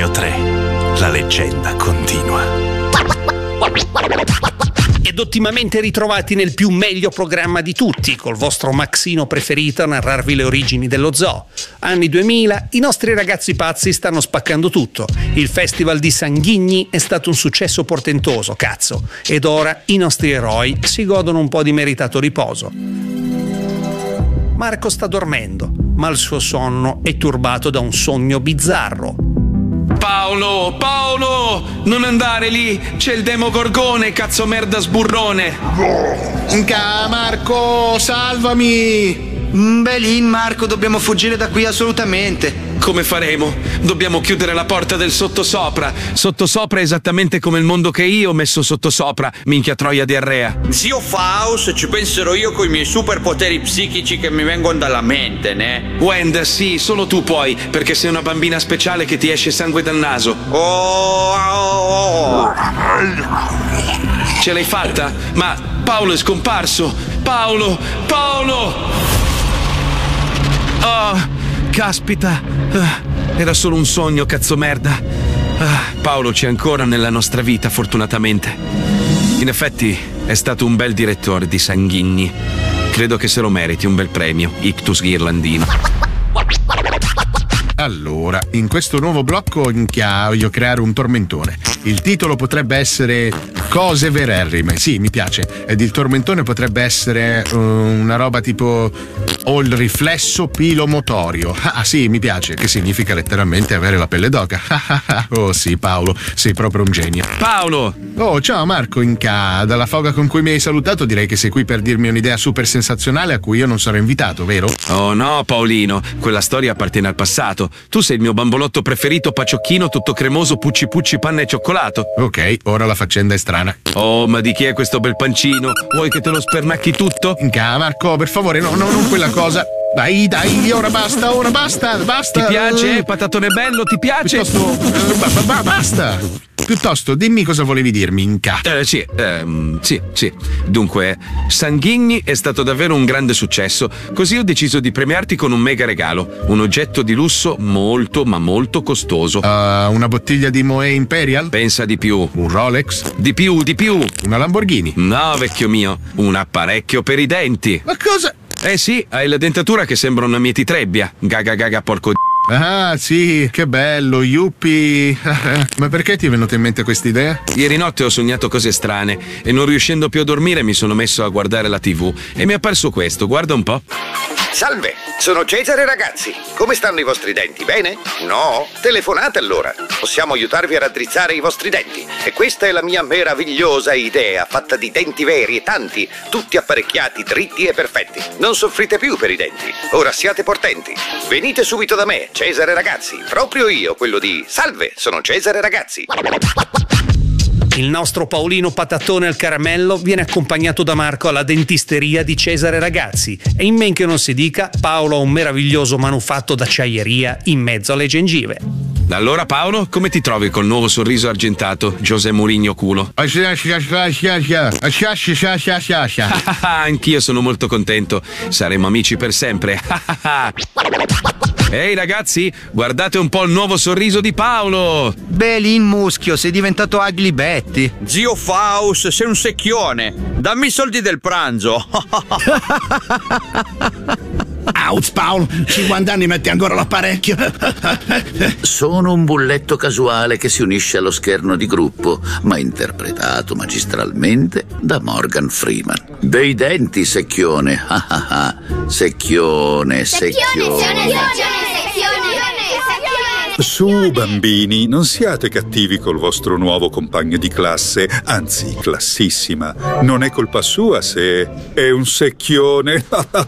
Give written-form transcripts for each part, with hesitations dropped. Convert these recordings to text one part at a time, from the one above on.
Radio 3. La leggenda continua. Ed ottimamente ritrovati nel più meglio programma di tutti, col vostro Maxino preferito a narrarvi le origini dello zoo. Anni 2000, i nostri ragazzi pazzi stanno spaccando tutto. Il festival di Sanghigni è stato un successo portentoso, cazzo. Ed ora i nostri eroi si godono un po' di meritato riposo. Marco sta dormendo, ma il suo sonno è turbato da un sogno bizzarro. Paolo, non andare lì, c'è il Demogorgone, cazzo merda sburrone. Marco, salvami! Belin, Marco, dobbiamo fuggire da qui assolutamente. Come faremo? Dobbiamo chiudere la porta del sottosopra. Sottosopra è esattamente come il mondo che io ho messo sottosopra, minchia troia diarrea. Zio Faust, ci penserò io con i miei superpoteri psichici che mi vengono dalla mente, ne? Wend, sì, solo tu puoi, perché sei una bambina speciale che ti esce sangue dal naso. Oh. Ce l'hai fatta? Ma Paolo è scomparso. Paolo! Oh, caspita. Era solo un sogno, cazzo merda. Paolo c'è ancora nella nostra vita, fortunatamente. In effetti, è stato un bel direttore di Sanghigni. Credo che se lo meriti un bel premio, ictus ghirlandino. Allora, in questo nuovo blocco voglio creare un tormentone. Il titolo potrebbe essere Cose vererrime. Sì, mi piace. Ed il tormentone potrebbe essere una roba tipo Ho il riflesso pilomotorio. Ah sì, mi piace, che significa letteralmente avere la pelle d'oca. Oh sì, Paolo, sei proprio un genio. Paolo! Oh, ciao Marco, dalla foga con cui mi hai salutato direi che sei qui per dirmi un'idea super sensazionale a cui io non sarò invitato, vero? Oh no, Paolino, quella storia appartiene al passato. Tu sei il mio bambolotto preferito, paciocchino, tutto cremoso, pucci pucci, panna e cioccolato. Ok, ora la faccenda è strana. Oh, ma di chi è questo bel pancino? Vuoi che te lo spernacchi tutto? Marco, per favore, no, non quella cosa. Dai, ora basta. Ti piace? Patatone bello, ti piace? Piuttosto, basta. Piuttosto, dimmi cosa volevi dirmi, Sì. Dunque, Sanghigni è stato davvero un grande successo, così ho deciso di premiarti con un mega regalo, un oggetto di lusso molto, ma molto costoso. Una bottiglia di Moët Imperial? Pensa di più. Un Rolex? Di più. Una Lamborghini? No, vecchio mio, un apparecchio per i denti. Ma cosa? Eh sì, hai la dentatura che sembra una mietitrebbia. Gaga, porco d***o. Ah sì, che bello, yuppie. Ma perché ti è venuta in mente quest'idea? Ieri notte ho sognato cose strane e non riuscendo più a dormire mi sono messo a guardare la TV e mi è apparso questo, guarda un po'. Salve, sono Cesare ragazzi. Come stanno i vostri denti? Bene? No? Telefonate allora. Possiamo aiutarvi a raddrizzare i vostri denti. E questa è la mia meravigliosa idea, fatta di denti veri e tanti, tutti apparecchiati, dritti e perfetti. Non soffrite più per i denti. Ora siate portenti. Venite subito da me, Cesare ragazzi. Proprio io, quello di Salve, sono Cesare ragazzi. Il nostro Paolino patatone al caramello viene accompagnato da Marco alla dentisteria di Cesare Ragazzi e in men che non si dica, Paolo ha un meraviglioso manufatto d'acciaieria in mezzo alle gengive. Allora Paolo, come ti trovi col nuovo sorriso argentato, José Mourinho culo? Anch'io sono molto contento, saremo amici per sempre. Ehi ragazzi, guardate un po' il nuovo sorriso di Paolo. Belin muschio, sei diventato Ugly Betty. Zio Faust, sei un secchione. Dammi i soldi del pranzo. Ouch, Paolo, 50 anni metti ancora l'apparecchio. Sono un bulletto casuale che si unisce allo scherno di gruppo, ma interpretato magistralmente da Morgan Freeman. Dei denti, secchione. Secchione. Su, bambini, non siate cattivi col vostro nuovo compagno di classe, anzi, classissima. Non è colpa sua se è un secchione.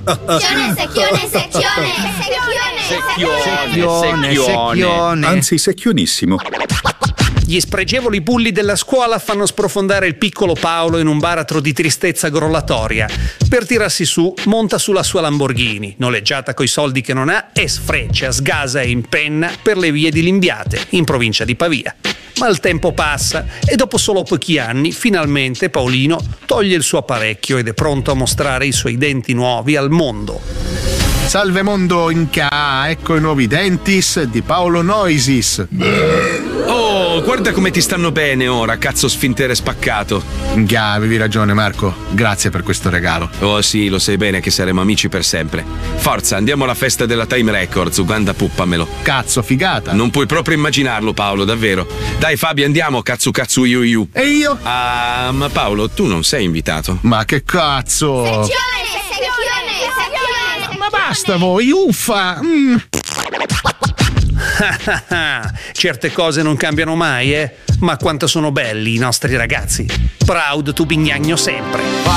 Secchione. Anzi, secchionissimo. Gli spregevoli bulli della scuola fanno sprofondare il piccolo Paolo in un baratro di tristezza grollatoria. Per tirarsi su, monta sulla sua Lamborghini, noleggiata coi soldi che non ha, e sfreccia, sgasa e impenna per le vie di Limbiate, in provincia di Pavia. Ma il tempo passa e dopo solo pochi anni, finalmente Paolino toglie il suo apparecchio ed è pronto a mostrare i suoi denti nuovi al mondo. Salve mondo, ecco i nuovi dentis di Paolo Noisis. Oh, guarda come ti stanno bene ora, cazzo sfintere spaccato. Minchia, avevi ragione Marco, grazie per questo regalo. Oh sì, lo sai bene che saremo amici per sempre. Forza, andiamo alla festa della Time Records, Uganda, puppamelo. Cazzo, figata. Non puoi proprio immaginarlo, Paolo, davvero. Dai Fabio, andiamo, cazzo iu. E io? Ah, ma Paolo, tu non sei invitato. Ma che cazzo? Sezione. Ma basta voi, uffa. Certe cose non cambiano mai, ma quanto sono belli i nostri ragazzi. Proud to Bignagno sempre.